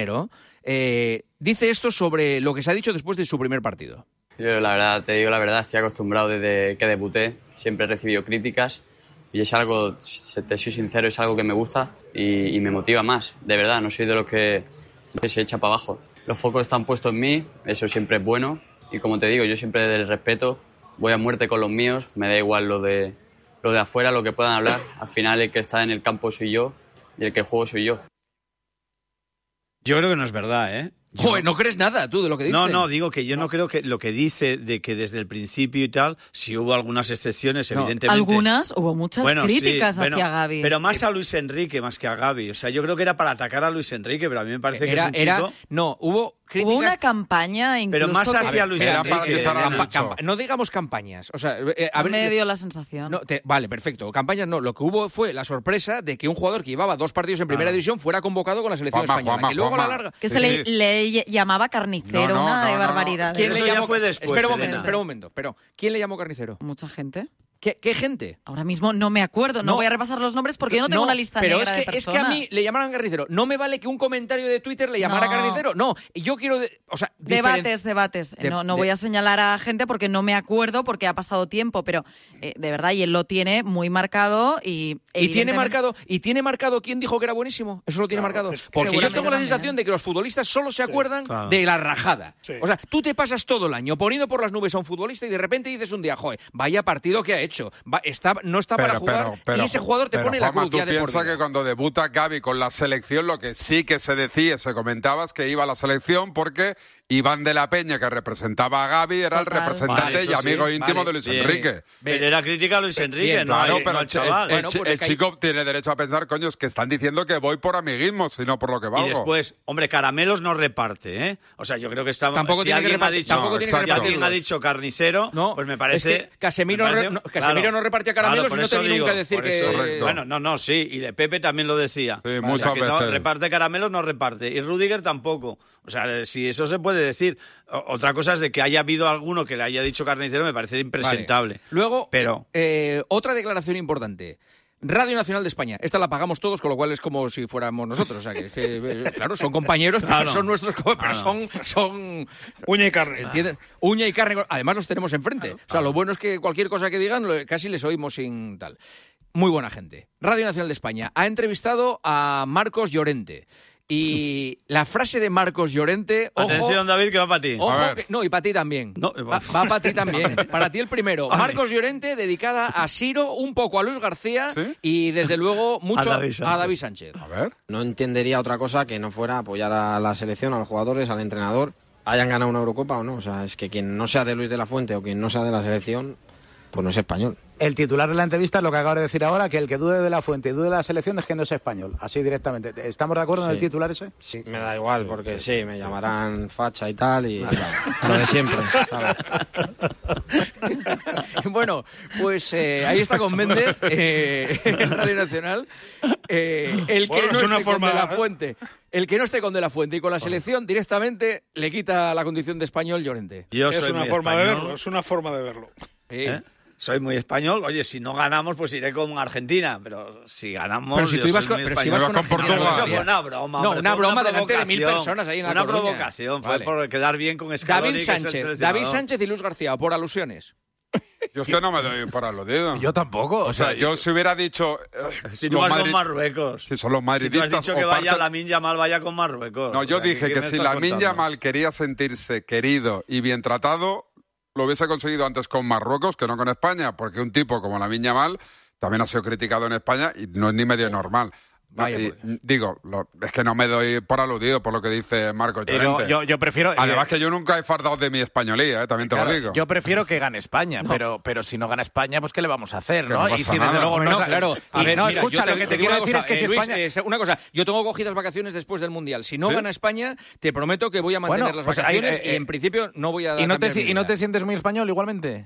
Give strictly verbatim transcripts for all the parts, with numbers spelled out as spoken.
Carnero, eh, dice esto sobre lo que se ha dicho después de su primer partido. Yo, la verdad, te digo la verdad, estoy acostumbrado desde que debuté, siempre he recibido críticas y es algo, te soy sincero, es algo que me gusta y, y me motiva más, de verdad, no soy de los que, que se echa para abajo. Los focos están puestos en mí, eso siempre es bueno y como te digo, yo siempre desde el respeto voy a muerte con los míos, me da igual lo de, lo de afuera, lo que puedan hablar, al final el que está en el campo soy yo y el que juego soy yo. Yo creo que no es verdad, ¿eh? Yo... Joder, no crees nada tú de lo que dice. No, no, digo que yo no. no creo que lo que dice de que desde el principio y tal, si hubo algunas excepciones, no. evidentemente. Algunas, hubo muchas bueno, críticas sí, hacia bueno, Gavi. Pero más a Luis Enrique, más que a Gavi. O sea, yo creo que era para atacar a Luis Enrique, pero a mí me parece era, que es un era, chico... No, hubo críticas... Hubo una campaña incluso... Pero más hacia que... Luis Era Enrique. para Campa- campa- no digamos campañas. O sea, eh, a ver, me dio la sensación. No, te, vale, perfecto. Campañas no. Lo que hubo fue la sorpresa de que un jugador que llevaba dos partidos en primera Ah. división fuera convocado con la selección Juanma, española. Juanma, que luego Juanma. a la larga... Que Sí, se sí. le, le llamaba carnicero, No, no, una no, de no, no. barbaridades. ¿Quién Eso le ya llamó? fue después, Espera un momento, Elena. espera un momento. Pero, ¿quién le llamó carnicero? Mucha gente. ¿Qué, qué gente? Ahora mismo no me acuerdo, no, No. voy a repasar los nombres porque yo no tengo una lista pero negra es que, de es personas. que a mí le llamaran carnicero. No me vale que un comentario de Twitter le llamara No. carnicero. No, yo quiero... de- o sea, Debates, debates. de- no no de- voy a señalar a gente porque no me acuerdo, porque ha pasado tiempo, pero eh, de verdad, y él lo tiene muy marcado y... Y tiene evidentemente- marcado, y tiene marcado quién dijo que era buenísimo. Eso lo tiene Claro, marcado. es que Porque yo seguramente tengo la también. sensación de que los futbolistas solo se acuerdan claro. de la rajada. Sí. O sea, tú te pasas todo el año poniendo por las nubes a un futbolista y de repente dices un día, joder, vaya partido que ha hecho. Va- está, no está para jugar y ese jugador te pero, pone la Juanma, cruz tú ya de por piensas vida. que cuando debuta Gavi con la selección, lo que sí que se decía, se comentaba es que iba a la selección porque Iván de la Peña, que representaba a Gavi, era el Total. representante Vale, eso y amigo sí, íntimo vale, de Luis bien. Enrique. Pero era crítica a Luis Enrique, Bien, no, Claro, hay- pero no al el, chaval. el- Bueno, pues el le caí- chico tiene derecho a pensar, coño, es que están diciendo que voy por amiguismo, sino por lo que valgo. Y después, hombre, caramelos no reparte, ¿eh? O sea, yo creo que estamos... Tampoco si tiene que alguien me ha repartir- dicho, tampoco tiene que si alguien repartirlos. ha dicho carnicero, No, pues me parece... es que Casemiro, me parece- no- no- Casemiro claro, no repartía caramelos claro, por y no te eso vi digo, nunca decir por que- eso- Correcto. Bueno, no, no, sí, y de Pepe también lo decía. Sí, O sea, muchas que no, veces. reparte caramelos, no reparte. Y Rüdiger tampoco. O sea, si eso se puede decir. O- otra cosa es de que haya habido alguno que le haya dicho carnicero, me parece impresentable. Vale. Luego, Pero... eh, otra declaración importante. Radio Nacional de España. Esta la pagamos todos, con lo cual es como si fuéramos nosotros. O sea, que, que, eh, claro, son compañeros, pero Claro. son nuestros, co- pero Claro. son, son Uña y carne. ¿entienden? Uña y carne. Además los tenemos enfrente. O sea, lo bueno es que cualquier cosa que digan lo- casi les oímos sin tal. Muy buena gente. Radio Nacional de España ha entrevistado a Marcos Llorente. Y la frase de Marcos Llorente... Ojo, Atención, David, que va para ti. Ojo, A ver. que- no, y para ti también. No, va va para ti también. Para ti el primero. Vale. Marcos Llorente, dedicada a Siro, un poco a Luis García ¿Sí? y desde luego mucho A David Sánchez. a David Sánchez. A ver. No entendería otra cosa que no fuera apoyar a la selección, a los jugadores, al entrenador, hayan ganado una Eurocopa o no. O sea, es que quien no sea de Luis de la Fuente o quien no sea de la selección, pues no es español. El titular de la entrevista es lo que acabo de decir ahora, que el que dude de la fuente y dude de la selección es que no es español. Así directamente. ¿Estamos de acuerdo en el Sí. titular ese? Sí, me da igual, porque sí, me llamarán facha y tal, y lo de siempre, ¿sabes? Bueno, pues eh, ahí está con Méndez eh, en Radio Nacional. Eh, el que Bueno, no es esté una con forma- De la Fuente, el que no esté con De la Fuente y con la selección directamente le quita la condición de español Llorente. Yo Es soy una muy forma de español. verlo, es una forma de verlo. Sí. ¿Eh? Soy muy español. Oye, si no ganamos, pues iré con Argentina. Pero si ganamos, Pero si yo tú ibas soy con- muy pero si español. ibas con Ibas con Argentina, Portugal. Eso fue una broma. No, hombre, una fue broma delante de mil provocación. personas ahí en La Una Coruña. provocación. Fue Vale. por quedar bien con Scaloni, David que es el Sánchez, seleccionador. David Sánchez y Luis García, por alusiones. Yo es que no me doy por aludido. Yo tampoco. O sea, yo si hubiera dicho... eh, Si tú los vas con madrid- Marruecos. Si son los Si tú madridistas... has dicho que o vaya parte- Lamine Yamal, vaya con Marruecos. No, yo O sea, dije ¿qué que me si estás Lamine contando? Yamal quería sentirse querido y bien tratado, lo hubiese conseguido antes con Marruecos que no con España, porque un tipo como Lamine Yamal también ha sido criticado en España y no es ni medio normal. Vaya Y, por Dios. digo, lo- es que no me doy por aludido por lo que dice Marco Pero Llorente. yo, yo prefiero... Además eh, que yo nunca he fardado de mi españolía, ¿eh? También te claro, lo digo. Yo prefiero que gane España, pero, pero si no gana España, pues ¿qué le vamos a hacer, Que no? no y pasa si desde nada. luego Bueno, no... claro. A y ver, no, mira, escucha, yo te, lo que te, te digo quiero una decir cosa, es que si eh, Luis, España... eh, una cosa, yo tengo cogidas vacaciones después del Mundial. Si no ¿Sí? gana España, te prometo que voy a mantener Bueno, las pues ahí, vacaciones eh, y en principio no voy a ¿Y no, te, cambiar mi ¿Y no vida. te sientes muy español igualmente?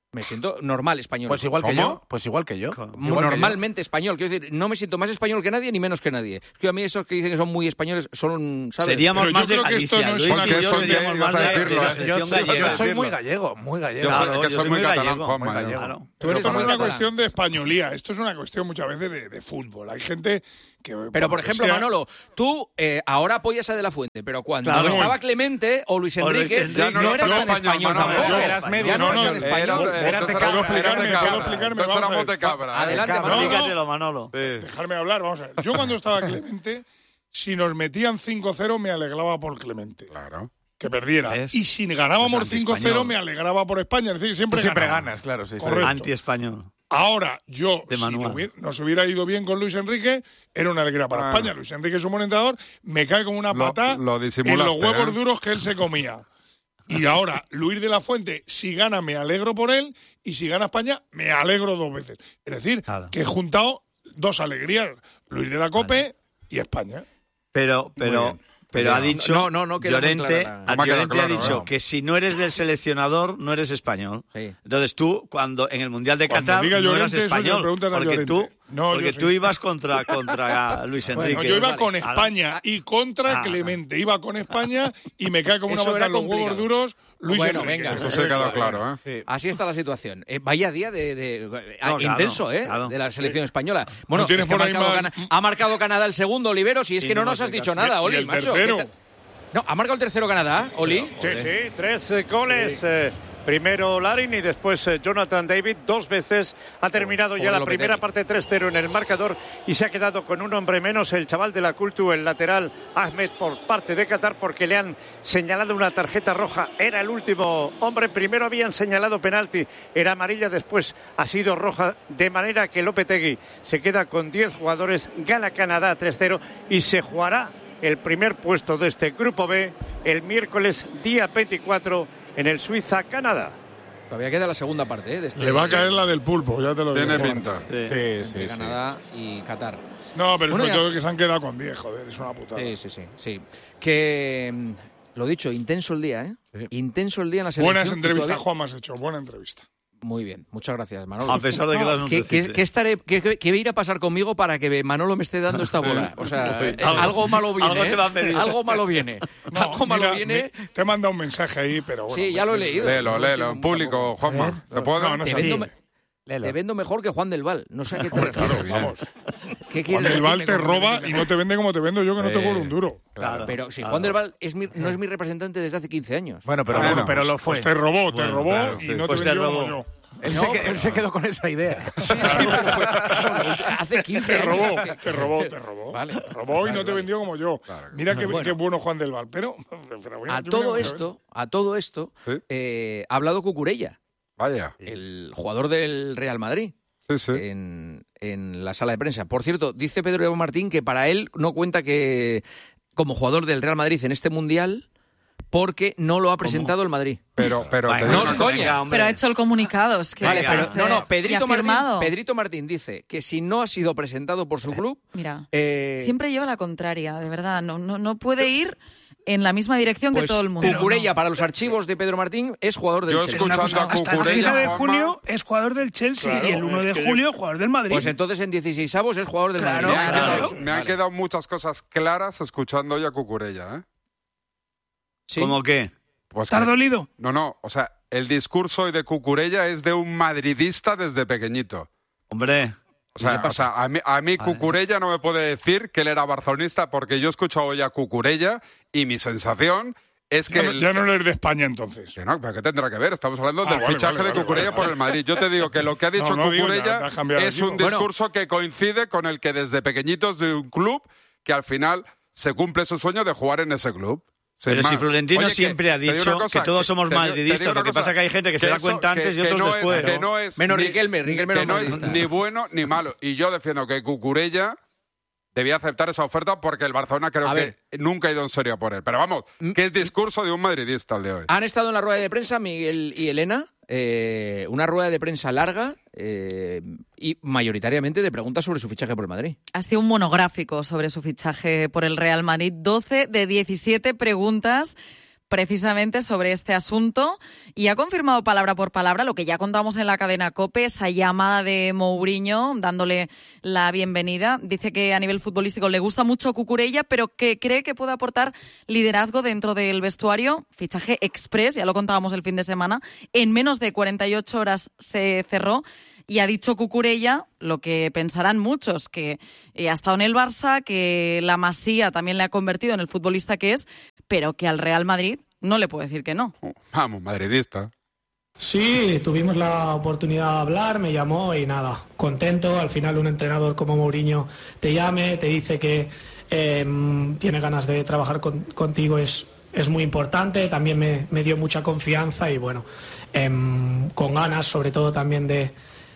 Me siento normal español. Pues igual que ¿Cómo? yo. Pues igual que yo. Muy Igual que normalmente español. Quiero decir, no me siento más español que nadie ni menos que nadie. Es que a mí esos que dicen que son muy españoles son, ¿sabes? Seríamos Pero yo más de creo que esto Galicia. no es Luis una y yo cuestión de- seríamos ibas más a de, de decirlo, la ¿eh? selección yo, soy, gallega. yo soy muy gallego, muy gallego. Yo soy, Claro, que yo soy soy muy muy catalán, gallego, Juanma. muy yo. gallego. Claro. Tú Pero eres esto no es muy una catalán. cuestión de españolía, esto es una cuestión muchas veces de, de fútbol. Hay gente que... Pero, bueno, por que ejemplo, sea- Manolo, tú eh, ahora apoyas a De La Fuente, pero cuando Claro. estaba Clemente o Luis O Luis Enrique, Enrique. Ya no, no no eras estaba tan español, español Manolo. tampoco. Yo- eras medio, Ya no, no, eras no, tan no, español. Era- Eras de entonces cabra, era- ¿puedo era explicarme? de ¿puedo cabra. explicarme? Entonces Vamos a éramos ver. de cabra. Adelante, ¿eh? Manolo. no. Explícatelo, Manolo. Sí. Dejarme hablar, vamos a ver. Yo cuando estaba Clemente, si nos metían cinco cero me alegraba por Clemente. Claro. Que perdiera. ¿Ves? Y si ganábamos Pues cinco cero antiespañol. me alegraba por España. Es decir, Tú siempre, siempre ganaba. ganas, claro, sí. sí. Correcto. Anti-español. Ahora, yo, De si manual. hubiera- nos hubiera ido bien con Luis Enrique, era una alegría para Ah. España. Luis Enrique es un buen entrenador, me cae como una Lo- pata lo en los disimulaste, huevos ¿eh? duros que él se comía. Y ahora, Luis de la Fuente, si gana, me alegro por él, y si gana España, me alegro dos veces. Es decir, Claro. que he juntado dos alegrías, Luis de la Cope y España. Pero, pero, bien. pero ha dicho No, no, no queda muy Llorente, clara la- a No me ha quedado Llorente ha claro, dicho ¿no? que si no eres del seleccionador, no eres español. Sí. Entonces tú, cuando en el Mundial de Cuando Qatar, diga no eras Llorente, eso le español. preguntan a Porque Llorente. tú, No, porque yo tú sí. ibas contra, contra Luis Enrique. No, yo iba vale. con Ahora- España y contra Ah. Clemente. Iba con España y me cae como una Eso pata era en los huevos complicado. duros Luis Bueno, Enrique. venga. Eso se queda claro, ¿eh? Así está la situación. Eh, vaya día de, de- No, eh, claro, intenso, ¿eh? claro. De la selección española. Bueno, ¿No tienes es que ha, por ahí marcado más- Cana- ha marcado Canadá el segundo, Oliveros, y es Y que no no nos más has de dicho caso. nada, Y Oli, el macho. tercero. ¿Qué te- No, ha marcado el tercero Canadá, Oli. Sí, sí, tres eh, goles. eh, primero Larin y después eh, Jonathan David. Dos veces ha terminado ya Pobre la Lopetegui. primera parte tres cero en el marcador y se ha quedado con un hombre menos el chaval de la Cultu, el lateral Ahmed por parte de Qatar porque le han señalado una tarjeta roja. Era el último hombre. Primero habían señalado penalti. Era amarilla, después ha sido roja. De manera que Lopetegui se queda con diez jugadores. Gana Canadá tres cero y se jugará el primer puesto de este Grupo B el miércoles día veinticuatro en el Suiza-Canadá. Todavía queda la segunda parte, ¿eh? De este, Le va a caer la del pulpo, ya te lo digo. Tiene Juan. pinta. Sí, entre sí, sí. Canadá y Qatar. No, pero Bueno, sobre ya- todo que se han quedado con diez, joder, es una putada. Sí, sí, sí, sí. Que, mm, lo dicho, intenso el día, ¿eh? Sí. Intenso el día en la selección. Buenas y entrevistas, todavía- Juan, me has hecho. Buena entrevista. Muy bien, muchas gracias, Manolo. A pesar de que las ¿Qué, qué- qué estaré, qué, qué- qué va a ir a pasar conmigo para que Manolo me esté dando esta bola? O sea, eh, Algo- algo, malo viene. algo te va a ¿eh? pedir. Algo malo viene. No, algo malo mira, viene. me- te he mandado un mensaje ahí, pero bueno. Sí, ya lo he leído. Léelo, No léelo, entiendo en público, tampoco. Juanma. ¿Se puede? No, no Te sé. vendo, Sí. me- te vendo mejor que Juan del Val. No sé a qué te Hombre, refieres. claro, vamos. ¿Qué Juan quieres del Val decirme te con que me roba vende y mejor? no te vende como te vendo yo, que no te Eh, cobro un duro. Claro. Pero si Claro. Juan del Val es mi- no es mi representante desde hace quince años. Bueno, pero, Ah, bueno, pero lo fue. Pues te robó, te Bueno, robó claro, y sí. no Pues te te vendió robó. como yo. Él, No, se, que- pero- él se quedó con esa idea. Sí, sí, pero fue- hace quince Te años. robó, que- te robó, te robó. Vale. Te robó y Vale, no te vale. vendió como yo. Mira qué, Bueno. qué bueno Juan del Val. Pero, pero bueno, A yo todo mira, esto, a todo esto, Sí. eh, ha hablado Cucurella, Vaya. el jugador del Real Madrid, Sí, sí. en, en la sala de prensa. Por cierto, dice Pedro Evo Martín que para él no cuenta que como jugador del Real Madrid en este Mundial porque no lo ha presentado el Madrid. Pero, pero Bueno, te digo no una es cosa. coña. venga, hombre. Pero ha hecho el comunicado. Es que Vale, me pero parece- no, no, y Pedrito ha Martín, firmado. Pedrito Martín dice que si no ha sido presentado por su club, Mira, eh, siempre lleva la contraria, de verdad. No, no, no puede ir en la misma dirección pues que todo el mundo. Cucurella para los archivos de Pedro Martín es jugador del Yo Chelsea. escuchando a Hasta el Cucurella, treinta de Juanma, junio es jugador del Chelsea Claro, y el uno de es que julio jugador del Madrid. Pues entonces en dieciseisavos es jugador del Claro, Madrid. me han claro. quedado- me han quedado muchas cosas claras escuchando hoy a Cucurella, ¿eh? Sí. ¿Cómo qué? Pues ¿Estás que- dolido? No, no, o sea, el discurso hoy de Cucurella es de un madridista desde pequeñito. Hombre, O sea, o sea, a mí, a mí Cucurella no me puede decir que él era barcelonista porque yo he escuchado hoy a Cucurella y mi sensación es que... Ya no, el- ya no eres de España entonces. Que no, pero ¿qué tendrá que ver? Estamos hablando Ah, del vale, fichaje vale, de vale, Cucurella vale, por vale. el Madrid. Yo te digo que lo que ha dicho No, no digo, ya Cucurella te has cambiado de es un equipo. Bueno. discurso que coincide con el que desde pequeñitos de un club que al final se cumple su sueño de jugar en ese club. Sin pero si más. Florentino Oye, que- siempre ha te digo dicho una cosa, que todos somos te digo- te madridistas, digo lo una que cosa, pasa es que hay gente que se da eso- cuenta antes y otros no es- después. que no es Menos ni- Riquelme, Riquelme no que no es es madridista. ni bueno ni malo. Y yo defiendo que Cucurella debía aceptar esa oferta porque el Barcelona creo A que ver. nunca ha ido en serio por él. Pero vamos, que es discurso de un madridista el de hoy. Han estado en la rueda de prensa Miguel y Elena, eh, una rueda de prensa larga eh, y mayoritariamente de preguntas sobre su fichaje por el Madrid. Ha sido un monográfico sobre su fichaje por el Real Madrid. doce de diecisiete preguntas precisamente sobre este asunto y ha confirmado palabra por palabra lo que ya contamos en la cadena COPE, esa llamada de Mourinho dándole la bienvenida. Dice que a nivel futbolístico le gusta mucho Cucurella, pero que cree que puede aportar liderazgo dentro del vestuario. Fichaje express, ya lo contábamos el fin de semana, en menos de cuarenta y ocho horas se cerró. Y ha dicho Cucurella lo que pensarán muchos, que ha estado en el Barça, que la Masía también le ha convertido en el futbolista que es, pero que al Real Madrid no le puede decir que no. Vamos, madridista. Sí, tuvimos la oportunidad de hablar, me llamó y nada, contento. Al final un entrenador como Mourinho te llame, te dice que eh, tiene ganas de trabajar con, contigo, es, es muy importante. También me, me dio mucha confianza y bueno, eh, con ganas sobre todo también de...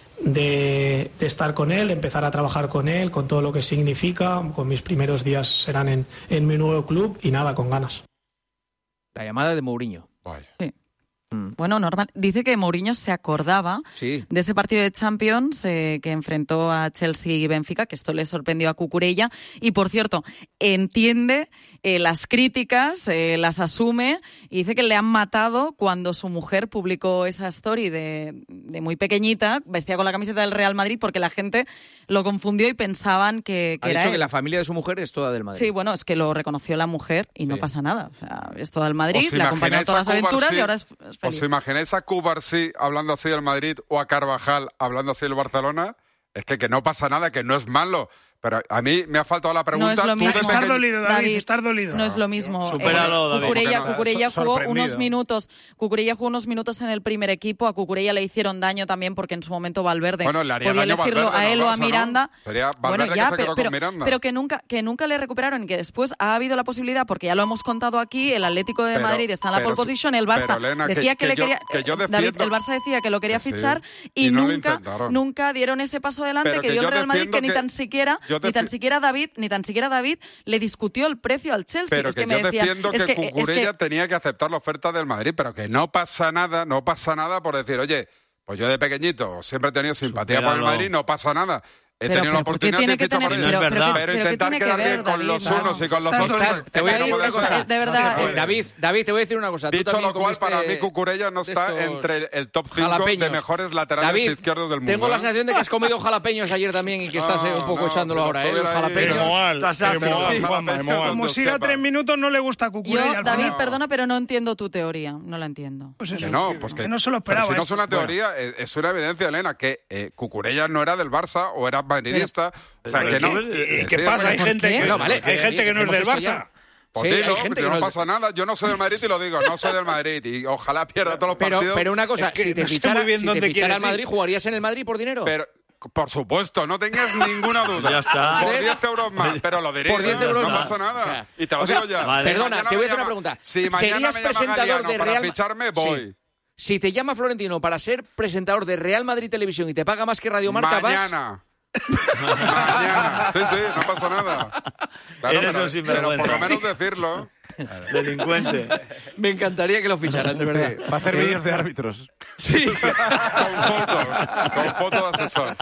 De, de estar con él, de empezar a trabajar con él, con todo lo que significa. Con mis primeros días serán en, en mi nuevo club y nada, con ganas. La llamada de Mourinho. Sí. Bueno, normal. Dice que Mourinho se acordaba sí. de ese partido de Champions eh, que enfrentó a Chelsea y Benfica, que esto le sorprendió a Cucurella. Y, por cierto, entiende eh, las críticas, eh, las asume y dice que le han matado cuando su mujer publicó esa story de, de muy pequeñita, vestida con la camiseta del Real Madrid, porque la gente lo confundió y pensaban que, que ha era dicho él. Que la familia de su mujer es toda del Madrid. Sí, bueno, es que lo reconoció la mujer y sí. no pasa nada. O sea, es toda del Madrid, le ha acompañado todas las aventuras y ahora es, es feliz. ¿Os imagináis a Cubarsí hablando así del Madrid o a Carvajal hablando así del Barcelona? Es que, que no pasa nada, que no es malo. Pero a mí me ha faltado la pregunta. No es lo mismo. Estar que... dolido, David, David, estar dolido. No es lo mismo. Supéralo, David. Cucurella, No, Cucurella jugó unos minutos. Cucurella jugó unos minutos en el primer equipo. A Cucurella le hicieron daño también porque en su momento Valverde bueno, le haría podía daño elegirlo Valverde, a él no, o a Miranda. ¿no? Sería Valverde bueno, ya, que se quedó pero, con Miranda. pero que nunca, que nunca le recuperaron y que después ha habido la posibilidad, porque ya lo hemos contado aquí, el Atlético de pero, Madrid está en la pole position, el Barça pero, Elena, decía que, que, que le yo, quería, que yo defiendo, David, el Barça decía que lo quería sí, fichar y, y no nunca, nunca dieron ese paso adelante pero que, que dio el Real Madrid, que, que ni tan siquiera, ni tan siquiera David, ni tan siquiera David le discutió el precio al Chelsea. Pero es que, que me yo decía, defiendo es que, que Cucurella es que... tenía que aceptar la oferta del Madrid, pero que no pasa nada, no pasa nada por decir, oye, pues yo de pequeñito siempre he tenido simpatía Supéralo. por el Madrid, no pasa nada. He pero, tenido la oportunidad de fichar por él. No es verdad. Pero, pero intentar que quedar ver, bien con David, los no. unos y con los Estás, otros. estás, te voy a decir una cosa. De verdad. No, David, David, te voy a decir una cosa. Dicho Tú lo cual, comiste para mí Cucurella no está estos entre el top cinco jalapeños. de mejores laterales David, izquierdos del mundo. Tengo la ¿eh? sensación de que has comido jalapeños ayer también y que estás No, eh, un poco no, echándolo si ahora, ¿eh? Los estuviera ahí- jalapeños. Emoal, Estás ácido. emoal, Sí, Juanma, jalapeños. emoal. Como Dios siga sepa. tres minutos, no le gusta a Cucurella. Yo, al David, final. perdona, pero no entiendo tu teoría. No la entiendo. Pues eso, Que no, pues que, que no se lo pero esperaba. si no es esto. una teoría, es, es una evidencia, Elena, que eh, Cucurella no era del Barça o era madridista. O sea, Pero, que no. ¿y Eh, qué sí, pasa? bueno, Hay ¿por gente qué? que, Bueno, vale, hay eh, gente que no es del dejemos esto Barça. Pues Sí, dilo, hay gente que que no no- pasa nada. Yo no soy del Madrid y lo digo, no soy del Madrid. Y ojalá pierda todos los Pero, partidos. pero una cosa, Es que si te no sé fichara, muy bien si te dónde fichara quieres al Madrid, ir. ¿jugarías en el Madrid por dinero? Pero, por supuesto, no tengas ninguna duda. Ya está. Por diez euros más, pero lo diréis. Por diez euros no más. pasa nada. O sea, y te lo o sea, digo ya. vale. Perdona, Mañana te voy a me hacer una llama- pregunta. Si mañana ¿Serías me llama presentador Galiano de para Real ficharme, Sí. voy. Si te llama Florentino para ser presentador de Real Madrid Televisión y te paga más que Radio Marca, vas... Mañana. Mañana. Sí, sí, no pasa nada. Claro, Eres pero, un sinvergüenza. pero por lo menos decirlo. Delincuente. Me encantaría que lo ficharan, de verdad. Va a hacer vídeos de árbitros. Sí. Con fotos. Con fotos de asesor.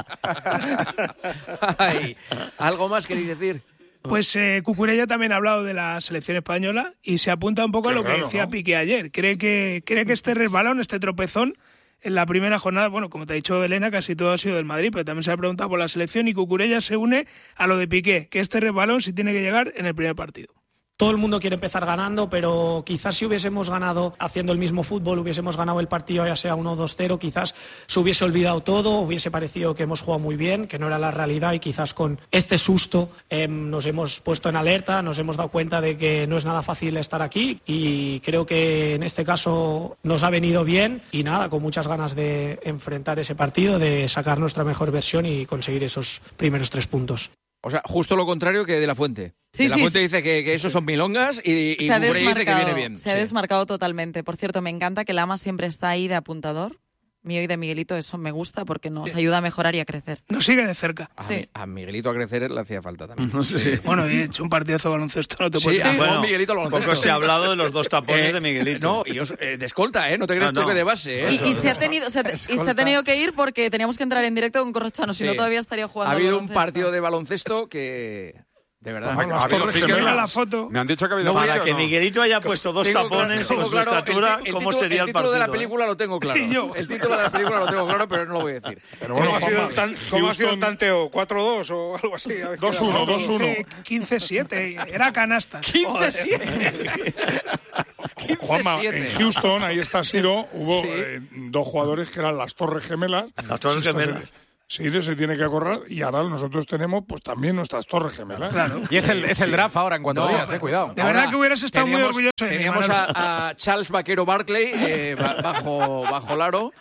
Ay, ¿algo más queréis decir? Pues eh, Cucurella también ha hablado de la selección española y se apunta un poco a Qué lo que raro, decía ¿no? Piqué ayer. Cree que, cree que este resbalón, este tropezón, en la primera jornada, bueno, como te ha dicho Elena, casi todo ha sido del Madrid, pero también se ha preguntado por la selección y Cucurella se une a lo de Piqué, que este resbalón sí tiene que llegar en el primer partido. Todo el mundo quiere empezar ganando, pero quizás si hubiésemos ganado haciendo el mismo fútbol, hubiésemos ganado el partido ya sea uno dos cero, quizás se hubiese olvidado todo, hubiese parecido que hemos jugado muy bien, que no era la realidad y quizás con este susto eh, nos hemos puesto en alerta, nos hemos dado cuenta de que no es nada fácil estar aquí y creo que en este caso nos ha venido bien y nada, con muchas ganas de enfrentar ese partido, de sacar nuestra mejor versión y conseguir esos primeros tres puntos. O sea, justo lo contrario que de la Fuente. Sí, de la sí, Fuente sí. dice que, que esos son milongas y, y se ha Cucurella dice que desmarcado, viene bien. se ha Sí. desmarcado totalmente. Por cierto, me encanta que Lama siempre está ahí de apuntador. Mío y de Miguelito, eso me gusta porque nos ayuda a mejorar y a crecer. Nos sigue de cerca. A, Sí. mi- a Miguelito a crecer le hacía falta también. No sé si. Bueno, y he hecho un partidazo de baloncesto, no te Sí, puedes ah, decir. bueno, Bueno, Miguelito lo poco se ha hablado de los dos tapones Eh, de Miguelito. No, y os- eh, de escolta, ¿eh? No te crees No, tú no. que de base, ¿eh? Y, y se ha tenido, se ha, y se ha tenido que ir porque teníamos que entrar en directo con Corrochano, si Sí. no todavía estaría jugando Ha al habido un baloncesto. partido de baloncesto que... De verdad. Vamos, ¿Ha las habido Torres pique? Gemelas. la foto. Me han dicho que ha habido No, para pique, que ¿o no? Miguelito haya puesto dos Tengo tapones claro, tengo con su claro, estatura, el ti- el ¿cómo título- sería el, el partido? título de la eh? película lo tengo claro. Y yo. El título de la película lo tengo claro, pero no lo voy a decir. Pero ¿Cómo bueno, ha sido el, Juanma, tan- cómo ha sido el Houston, tanteo? ¿cuatro dos o algo así? dos uno, dos uno. quince siete. Era canasta. quince siete. Juanma, en Houston, ahí está Siro, hubo Sí. eh, dos jugadores que eran las Torres Gemelas. Las Torres Esto se- Gemelas. Siro se tiene que acordar y ahora nosotros tenemos pues también nuestras Torres Gemelas. Claro. Y es el, es el draft ahora en cuatro No, días, eh, cuidado. De verdad Ahora, que hubieras estado muy teníamos- orgulloso de mí, Teníamos Manolo. a, a Charles Vaquero Barclay eh, ba- bajo, bajo Laro.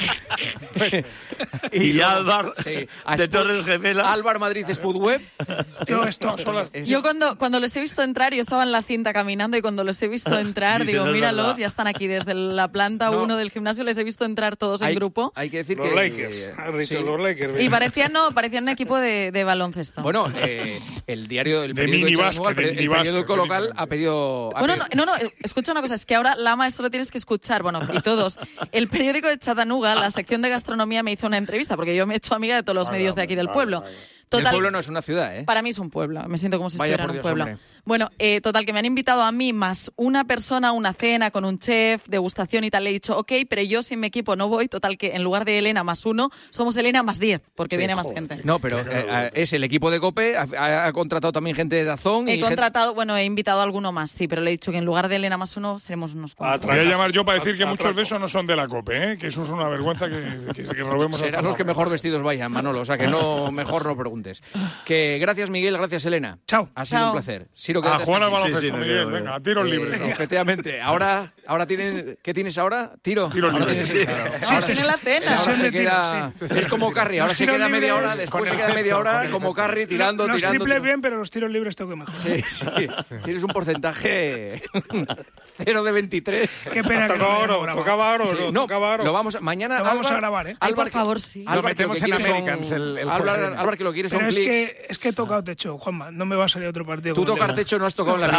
Y Álvar, Sí, a de Spud- Torres Gemelas. Álvar Madrid Spudweb. Yo esto. Yo cuando, cuando les he visto entrar, yo estaba en la cinta caminando y cuando les he visto entrar, Dicen, digo, "Es míralos, verdad". ya están aquí desde la planta No. uno del gimnasio, les he visto entrar todos en Hay, grupo. hay que decir Los que... Lakers. Has dicho sí. los Lakers. Y parecían, no, parecían un equipo de, de baloncesto. Bueno, eh, el diario el De periódico minibásquet, Chattanooga, el, de peri- el minibásquet, periódico local felizmente. ha pedido... ha Bueno, pedido- no, no, no, escucha una cosa, es que ahora, Lama, esto lo tienes que escuchar, bueno, y todos. El periódico de Chattanooga, la sección de gastronomía, me hizo una entrevista, porque yo me he hecho amiga de todos los medios de aquí del pueblo. el Total, pueblo no es una ciudad, ¿eh? Para mí es un pueblo, me siento como si Vaya estuviera en por un Dios, pueblo. hombre. Bueno, eh, total, que me han invitado a mí más una persona a una cena con un chef, degustación y tal. Le he dicho, ok, pero yo sin mi equipo no voy. Total, que en lugar de Elena más uno, somos Elena más diez, porque Sí, viene más joder. gente. No, pero eh, eh, es el equipo de COPE, ha, ha- ha contratado también gente de Dazón. He y gente- contratado, bueno, he invitado a alguno más, sí, pero le he dicho que en lugar de Elena más uno, seremos unos cuantos. Voy a llamar yo para decir que Atraco. muchos de esos no son de la COPE, ¿eh? Que eso es una vergüenza que, que, que robemos a Serán esta los que familia. mejor vestidos vayan, Manolo. O sea, que no, mejor no preguntes. Que gracias, Miguel. Gracias, Elena. Chao. Ha sido Chao. un placer. Siro, A quédate jugar hasta al aquí. baloncesto, Sí, sí, me Miguel. quedo, me Venga, quedo. a tiros Eh, libres. ¿no? efectivamente. Ahora, ahora tienes, ¿qué tienes ahora? Tiro. Tiros Ahora libres. tienes- Sí. claro. Sí, Ahora tiene se- la cena. ahora Sesión se de tiro, queda, sí. es como Carri. Ahora Los se tiros queda media libres hora, después con se el queda media gesto, hora con el como Carri tirando, Los tirando. triples tirando. bien, pero los tiros libres tengo que mejorar. Sí, sí. Tienes un porcentaje cero de veintitrés. Qué pena que no Tocaba hayamos oro, grabado. tocaba oro, Sí, no, no, tocaba oro. lo vamos a, mañana Lo vamos Álvar- a grabar, ¿eh? Ay, Álvar, por favor, sí. Álvar, Lo metemos que en quiere son- Americans el- el Álvar, jueves. Álvar, que lo quiere son Pero es clics. que, es que he tocado techo, Juanma. No me va a salir otro partido. Tú como el tocar León. techo no has tocado en la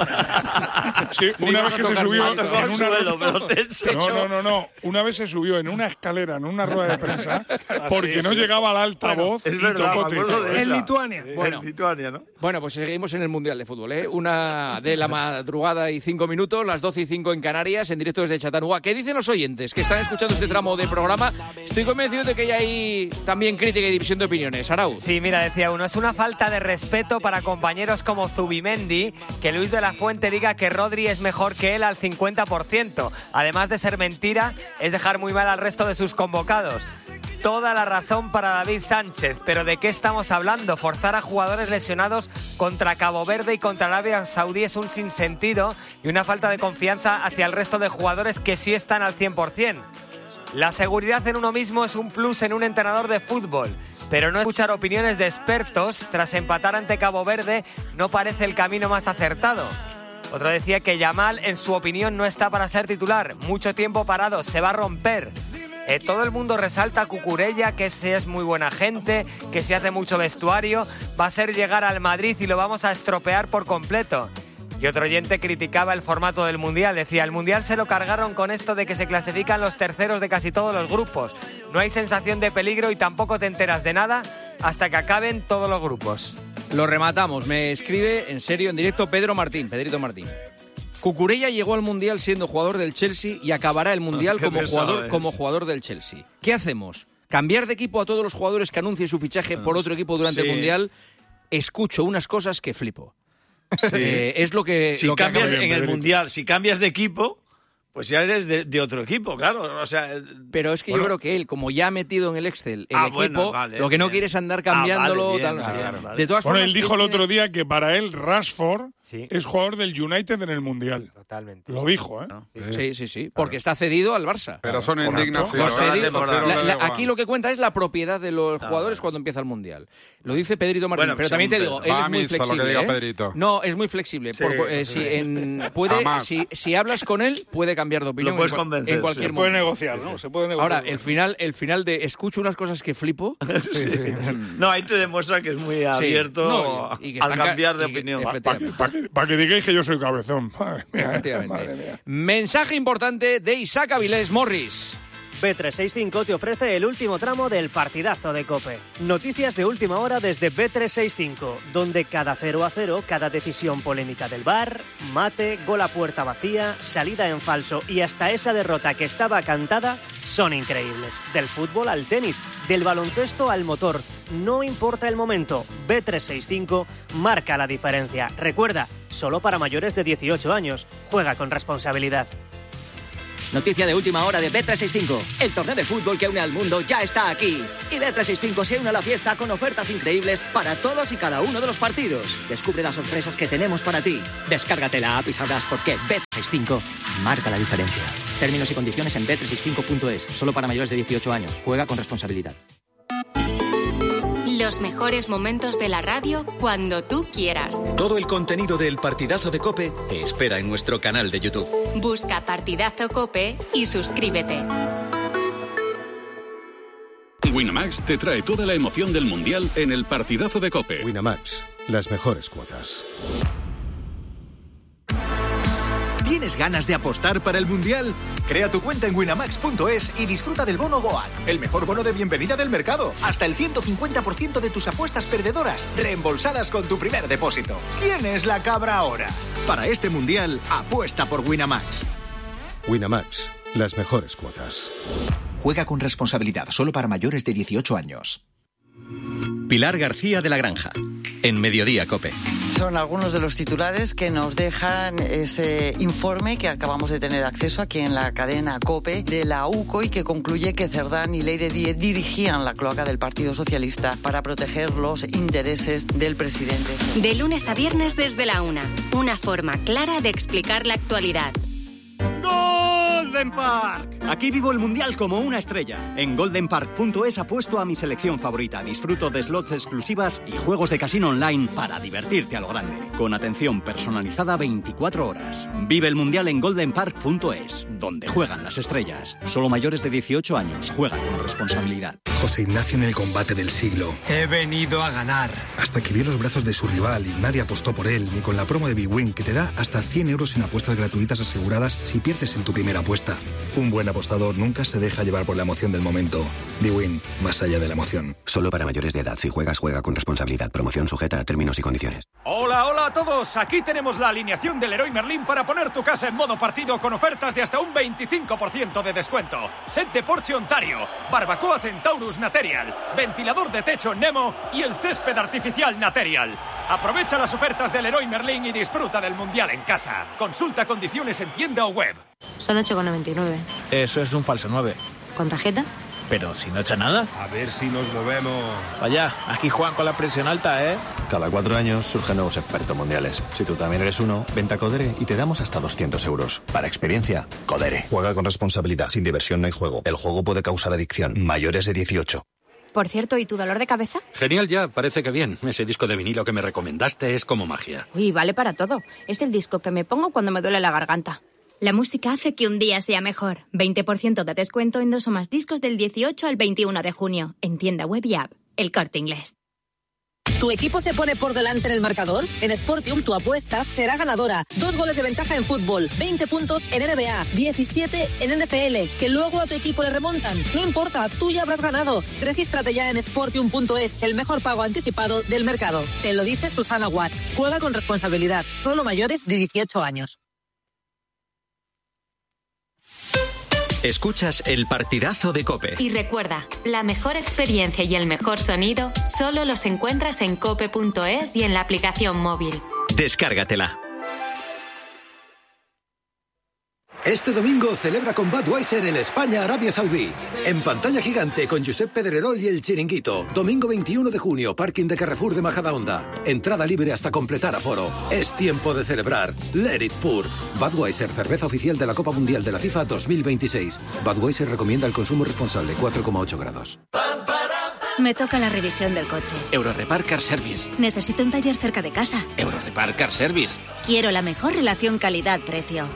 vida. Sí, Ni una vas vez a que se tocar subió nada. en una Suelo, pero techo. No, no, no, no. Una vez se subió en una escalera, en una rueda de prensa, porque no llegaba al altavoz Es y verdad, tocó me acuerdo techo. de En esa. Lituania. Bueno. En Lituania, ¿no? Bueno, pues seguimos en el Mundial de Fútbol, ¿eh? Una de la madrugada y cinco minutos, las doce y cinco en Canarias, en directo desde Chattanooga. ¿Qué dicen los oyentes que están escuchando este tramo de programa? Estoy convencido de que ya hay también crítica y división de opiniones. Arau. Sí, mira, decía uno, es una falta de respeto para compañeros como Zubimendi que Luis de la Fuente diga que Rodri es mejor que él al cincuenta por ciento. Además de ser mentira, es dejar muy mal al resto de sus convocados. Toda la razón para David Sánchez, pero ¿de qué estamos hablando? Forzar a jugadores lesionados contra Cabo Verde y contra Arabia Saudí es un sinsentido y una falta de confianza hacia el resto de jugadores que sí están al cien por ciento. La seguridad en uno mismo es un plus en un entrenador de fútbol, pero no escuchar opiniones de expertos tras empatar ante Cabo Verde no parece el camino más acertado. Otro decía que Yamal, en su opinión, no está para ser titular. Mucho tiempo parado, se va a romper. Eh, todo el mundo resalta a Cucurella, que si es muy buena gente, que si hace mucho vestuario, va a ser llegar al Madrid y lo vamos a estropear por completo. Y otro oyente criticaba el formato del Mundial. Decía, el Mundial se lo cargaron con esto de que se clasifican los terceros de casi todos los grupos. No hay sensación de peligro y tampoco te enteras de nada hasta que acaben todos los grupos. Lo rematamos. Me escribe en serio, en directo, Pedro Martín, Pedrito Martín. Cucurella llegó al Mundial siendo jugador del Chelsea y acabará el Mundial Qué como pesado jugador, es. como jugador del Chelsea. ¿Qué hacemos? ¿Cambiar de equipo a todos los jugadores que anuncien su fichaje por otro equipo durante Sí. el Mundial? Escucho unas cosas que flipo. Eh, es lo que... Si lo que cambias acabo de- en el Mundial, si cambias de equipo, pues ya eres de, de otro equipo, claro. O sea, Pero es que bueno. yo creo que él, como ya ha metido en el Excel el Ah, equipo, bueno, vale, lo que no bien. quiere es andar Ah, cambiándolo. vale, bien, tal, no sé bien, qué. vale. De todas Bueno, formas, él dijo el tiene- otro día que para él Rashford Sí. es jugador del United en el Mundial. Totalmente. Lo dijo, ¿eh? Sí, sí, sí, porque está cedido al Barça. Pero son Correcto. indignaciones. Los cedidos- Eso sí la- no la- le da aquí igual. lo que cuenta es la propiedad de los jugadores cuando empieza el Mundial. Lo dice Pedrito Martín, Bueno, pero pues también te es un digo, Pedro. él Va es a muy misa lo que flexible. diga ¿eh? Pedrito. No, es muy flexible. Sí, por- eh, sí. si, en- puede, Jamás. si, si hablas con él, puede cambiar de opinión Lo puedes en, cual- convencer, en cualquier sí. Se puede momento. negociar, ¿no? Se puede negociar. Ahora, el final, el final de escucho unas cosas que flipo. No, ahí te demuestra que es muy abierto No, y- y que al están ca- cambiar de y que- opinión. efectivamente. Para que, pa' que- pa' que digáis que yo soy cabezón. Madre mía, Efectivamente. madre mía. Mensaje importante de Isaac Avilés Morris. B trescientos sesenta y cinco te ofrece el último tramo del partidazo de COPE. Noticias de última hora desde B trescientos sesenta y cinco, donde cada cero a cero, cada decisión polémica del V A R, mate, gol a puerta vacía, salida en falso y hasta esa derrota que estaba cantada son increíbles. Del fútbol al tenis, del baloncesto al motor. No importa el momento, B trescientos sesenta y cinco marca la diferencia. Recuerda, solo para mayores de dieciocho años. Juega con responsabilidad. Noticia de última hora de B trescientos sesenta y cinco. El torneo de fútbol que une al mundo ya está aquí. Y B trescientos sesenta y cinco se une a la fiesta con ofertas increíbles para todos y cada uno de los partidos. Descubre las sorpresas que tenemos para ti. Descárgate la app y sabrás por qué B trescientos sesenta y cinco marca la diferencia. Términos y condiciones en B trescientos sesenta y cinco punto es. Solo para mayores de dieciocho años. Juega con responsabilidad. Los mejores momentos de la radio cuando tú quieras. Todo el contenido del Partidazo de COPE te espera en nuestro canal de YouTube. Busca Partidazo COPE y suscríbete. Winamax te trae toda la emoción del Mundial en el Partidazo de COPE. Winamax, las mejores cuotas. ¿Tienes ganas de apostar para el Mundial? Crea tu cuenta en winamax punto es y disfruta del bono Goat, el mejor bono de bienvenida del mercado. Hasta el ciento cincuenta por ciento de tus apuestas perdedoras reembolsadas con tu primer depósito. ¿Quién es la cabra ahora? Para este Mundial, apuesta por Winamax. Winamax, las mejores cuotas. Juega con responsabilidad, solo para mayores de dieciocho años. Pilar García de la Granja, en Mediodía COPE. Son algunos de los titulares que nos dejan ese informe que acabamos de tener acceso aquí en la cadena COPE de la U C O y que concluye que Cerdán y Leire Díez dirigían la cloaca del Partido Socialista para proteger los intereses del presidente. De lunes a viernes desde la una. Una forma clara de explicar la actualidad. Golden Park. Aquí vivo el Mundial como una estrella. En golden park punto es apuesto a mi selección favorita. Disfruto de slots exclusivas y juegos de casino online para divertirte a lo grande. Con atención personalizada veinticuatro horas. Vive el Mundial en golden park punto es, donde juegan las estrellas. Solo mayores de dieciocho años. Juega con responsabilidad. José Ignacio en el combate del siglo. He venido a ganar. Hasta que vio los brazos de su rival y nadie apostó por él, ni con la promo de Big Win, que te da hasta cien euros en apuestas gratuitas aseguradas si pierdes en tu primera apuesta. Un buen apostador nunca se deja llevar por la emoción del momento. Big Win, más allá de la emoción. Solo para mayores de edad. Si juegas, juega con responsabilidad. Promoción sujeta a términos y condiciones. Hola, hola a todos. Aquí tenemos la alineación del Leroy Merlin para poner tu casa en modo partido con ofertas de hasta un veinticinco por ciento de descuento. Set de Porsche Ontario, barbacoa Centaurus Material, ventilador de techo Nemo y el césped artificial Material. Aprovecha las ofertas del Leroy Merlin y disfruta del Mundial en casa. Consulta condiciones en tienda o web. Son ocho con noventa y nueve. Eso es un falso nueve. ¿Con tarjeta? Pero si no echa nada. A ver si nos movemos. Vaya, aquí Juan con la presión alta, ¿eh? Cada cuatro años surgen nuevos expertos mundiales. Si tú también eres uno, vente a Codere y te damos hasta doscientos euros. Para experiencia, Codere. Juega con responsabilidad. Sin diversión no hay juego. El juego puede causar adicción. Mayores de dieciocho. Por cierto, ¿y tu dolor de cabeza? Genial ya, parece que bien. Ese disco de vinilo que me recomendaste es como magia. Uy, vale para todo. Es el disco que me pongo cuando me duele la garganta. La música hace que un día sea mejor. veinte por ciento de descuento en dos o más discos del dieciocho al veintiuno de junio. En tienda web y app. El Corte Inglés. ¿Tu equipo se pone por delante en el marcador? En Sportium tu apuesta será ganadora. Dos goles de ventaja en fútbol, veinte puntos en N B A, diecisiete en N F L. Que luego a tu equipo le remontan. No importa, tú ya habrás ganado. Regístrate ya en sportium punto es, el mejor pago anticipado del mercado. Te lo dice Susana Guas. Juega con responsabilidad. Solo mayores de dieciocho años. Escuchas el Partidazo de COPE. Y recuerda, la mejor experiencia y el mejor sonido solo los encuentras en cope punto es y en la aplicación móvil. Descárgatela. Este domingo celebra con Budweiser el España-Arabia Saudí. En pantalla gigante con Josep Pedrerol y el Chiringuito. Domingo veintiuno de junio, parking de Carrefour de Majadahonda. Entrada libre hasta completar aforo. Es tiempo de celebrar. Let it pour. Budweiser, cerveza oficial de la Copa Mundial de la FIFA dos mil veintiséis. Budweiser recomienda el consumo responsable, cuatro coma ocho grados. Me toca la revisión del coche. Eurorepar Car Service. Necesito un taller cerca de casa. Eurorepar Car Service. Quiero la mejor relación calidad-precio.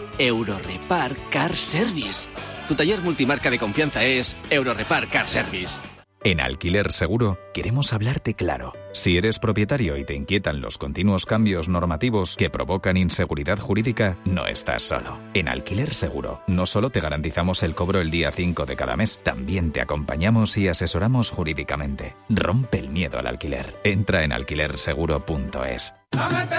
Eurorepar Car Service. Tu taller multimarca de confianza es Eurorepar Car Service. En Alquiler Seguro queremos hablarte claro. Si eres propietario y te inquietan los continuos cambios normativos que provocan inseguridad jurídica, no estás solo. En Alquiler Seguro no solo te garantizamos el cobro el día cinco de cada mes, también te acompañamos y asesoramos jurídicamente. Rompe el miedo al alquiler. Entra en alquiler seguro punto es.